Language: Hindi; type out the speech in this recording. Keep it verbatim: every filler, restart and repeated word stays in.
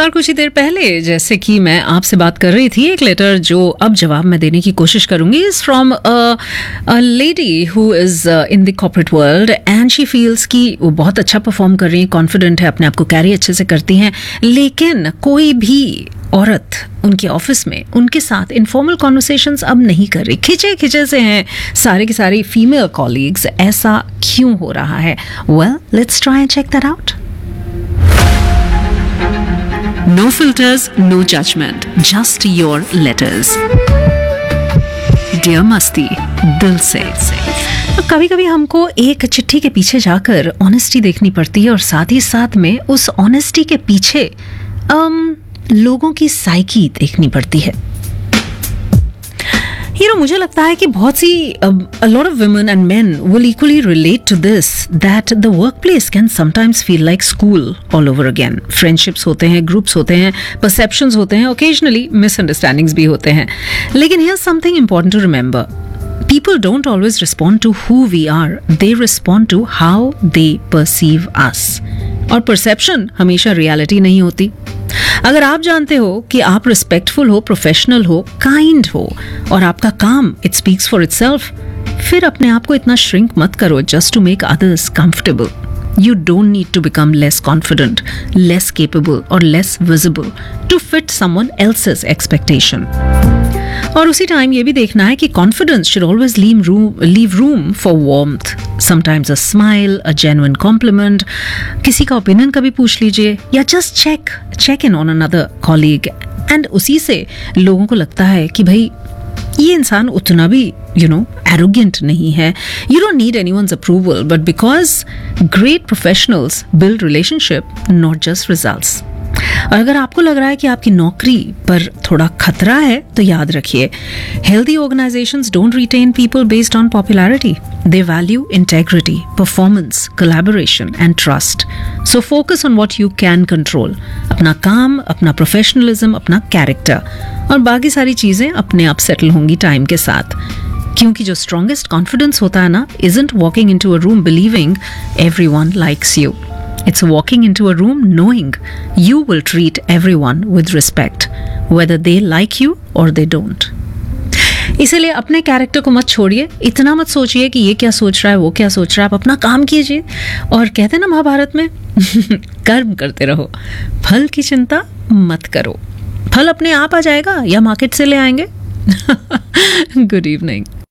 और कुछ ही देर पहले जैसे कि मैं आपसे बात कर रही थी, एक लेटर जो अब जवाब मैं देने की कोशिश करूंगी is from a lady who is in the corporate world and she feels कि वो बहुत अच्छा परफॉर्म कर रही हैं, कॉन्फिडेंट है, अपने आप को कैरी अच्छे से करती हैं, लेकिन कोई भी औरत उनके ऑफिस में उनके साथ इनफॉर्मल कॉन्वर्सेशंस अब नहीं कर रही, खिंचे खिंचे से हैं सारे के सारे फीमेल कॉलीग्स। ऐसा क्यों हो रहा है? Well, let's try and check that out. No filters, no judgment, just your letters. Dear मस्ती, दिल से। कभी कभी हमको एक चिट्ठी के पीछे जाकर ऑनेस्टी देखनी पड़ती है और साथ ही साथ में उस ऑनेस्टी के पीछे um, लोगों की साइकी देखनी पड़ती है। You know, मुझे लगता है कि बहुत सी a lot of women and men will equally relate to this, that the workplace can sometimes feel like school all over again. Friendships होते हैं, groups होते हैं, perceptions होते हैं, occasionally misunderstandings भी होते हैं. लेकिन here's something important to remember. People don't always respond to who we are. They respond to how they perceive us. और परसेप्शन हमेशा रियलिटी नहीं होती। अगर आप जानते हो कि आप रिस्पेक्टफुल हो, प्रोफेशनल हो, काइंड हो और आपका काम इट स्पीक्स फॉर इटसेल्फ, फिर अपने आप को इतना श्रिंक मत करो just to make others comfortable. You don't need to become less confident, less capable or less visible to fit someone else's expectation. और उसी टाइम ये भी देखना है कि confidence should always leave room, leave room for warmth. Sometimes a smile, a genuine compliment, किसी का opinion कभी पूछ लीजिए या just check, check in on another colleague. And उसी से लोगों को लगता है कि भाई ये इंसान उतना भी यू नो एरोगेंट नहीं है। You don't need anyone's approval, but because great professionals build relationship, not just results. और अगर आपको लग रहा है कि आपकी नौकरी पर थोड़ा खतरा है तो याद रखिए, healthy organisations don't retain people based on popularity, they value integrity, performance, collaboration and trust. So focus on what you can control, अपना काम, अपना प्रोफेशनलिज्म, अपना कैरेक्टर, और बाकी सारी चीजें अपने आप सेटल होंगी टाइम के साथ। क्योंकि जो स्ट्रॉन्गेस्ट कॉन्फिडेंस होता है ना, isn't walking into a room believing everyone likes you. It's walking into a room knowing you will treat everyone with respect, whether they like you or they don't. इसलिए अपने कैरेक्टर को मत छोड़िए, इतना मत सोचिए कि ये क्या सोच रहा है, वो क्या सोच रहा है। आप अपना काम कीजिए और कहते हैं ना महाभारत में कर्म करते रहो, फल की चिंता मत करो। फल अपने आप आ जाएगा या मार्केट से ले आएंगे। Good evening.